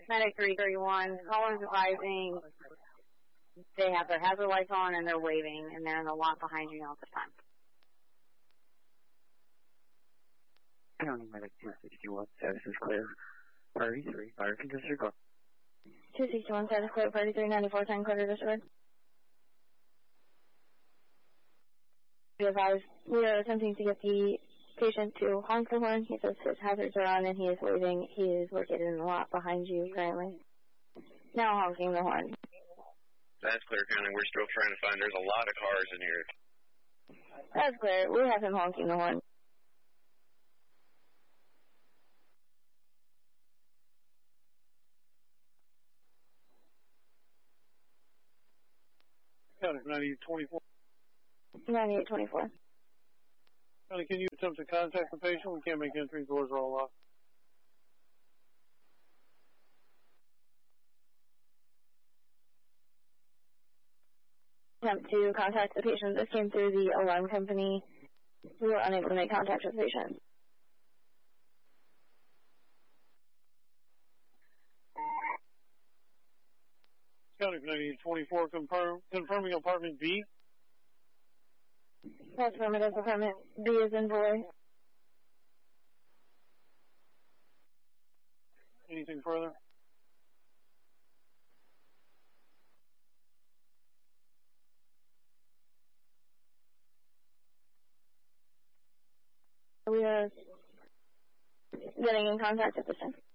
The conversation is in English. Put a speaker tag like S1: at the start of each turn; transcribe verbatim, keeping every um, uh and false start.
S1: Medic three thirty-one, callers advising they have their hazard lights on and they're waving and they're in the lot behind you all the time.
S2: County Medic two sixty-one, status is clear. Priority three, fire control circle.
S3: two sixty-one, status clear, priority three, ninety-four, ten, clear to disregard. Be advised, we are attempting to get the patient to honk the horn. He says his hazards are on and he is waving. He is located in the lot behind you currently. Now honking the horn.
S4: That's clear, County. We're still trying to find, there's a lot of cars in here.
S3: That's clear. We have him honking the horn.
S5: County, ninety-eight twenty-four.
S3: ninety-eight twenty-four.
S5: County, can you attempt to contact the patient? We can't make entry, doors are all locked.
S3: Attempt to contact the patient. This came through the alarm company. We were unable to make contact with the patient.
S5: County, ninety-eight twenty-four, confirm, confirming apartment B.
S3: That's affirmative. Apartment B is in boy.
S5: Anything further?
S3: We are getting in contact at this time.